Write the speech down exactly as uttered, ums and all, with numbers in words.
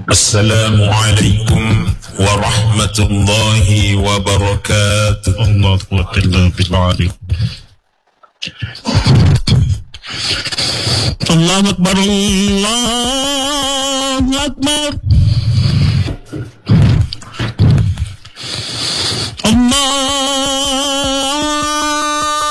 Assalamualaikum warahmatullahi wabarakatuh. Allah quwwata billah. Allahu akbar, Allahu akbar.